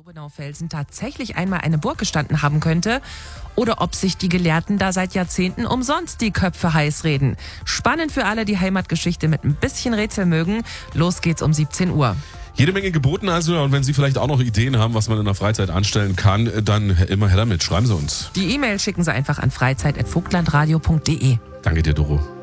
Gubbenau-Felsen tatsächlich einmal eine Burg gestanden haben könnte oder ob sich die Gelehrten da seit Jahrzehnten umsonst die Köpfe heiß reden. Spannend für alle, die Heimatgeschichte mit ein bisschen Rätsel mögen. Los geht's um 17 Uhr. Jede Menge geboten also, und wenn Sie vielleicht auch noch Ideen haben, was man in der Freizeit anstellen kann, dann immer her damit. Schreiben Sie uns. Die E-Mail schicken Sie einfach an freizeit@vogtlandradio.de. Danke dir, Doro.